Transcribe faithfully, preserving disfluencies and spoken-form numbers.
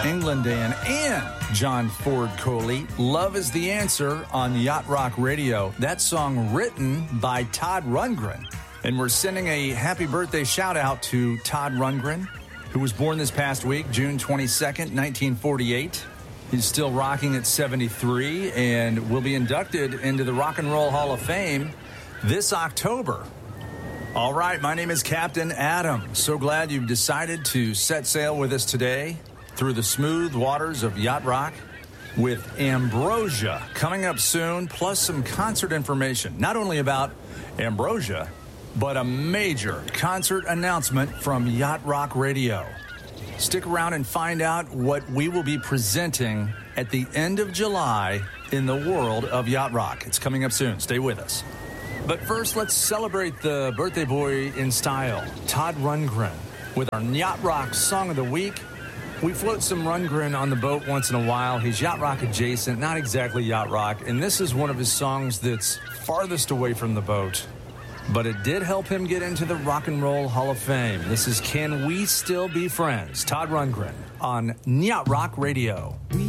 England Dan, and John Ford Coley. Love is the Answer on Yacht Rock Radio. That song written by Todd Rundgren. And we're sending a happy birthday shout out to Todd Rundgren, who was born this past week, June twenty-second, nineteen forty-eight. He's still rocking at seventy-three and will be inducted into the Rock and Roll Hall of Fame this October. All right, my name is Captain Adam. So glad you've decided to set sail with us today through the smooth waters of Yacht Rock with Ambrosia coming up soon, plus some concert information, not only about Ambrosia, but a major concert announcement from Yacht Rock Radio. Stick around and find out what we will be presenting at the end of July in the world of Yacht Rock. It's coming up soon. Stay with us. But first, let's celebrate the birthday boy in style, Todd Rundgren, with our Yacht Rock Song of the Week. We float some Rundgren on the boat once in a while. He's Yacht Rock adjacent, not exactly Yacht Rock, and this is one of his songs that's farthest away from the boat. But it did help him get into the Rock and Roll Hall of Fame. This is Can We Still Be Friends? Todd Rundgren on Yacht Rock Radio. We